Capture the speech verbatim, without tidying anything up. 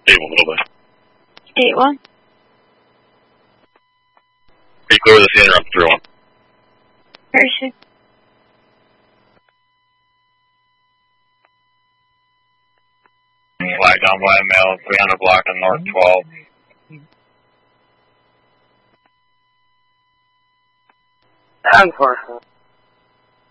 eight one, little bit. eight one. Are you clear with the scene or up three one? Person. Flag down by a male, three hundred block on North twelve. Unfortunately.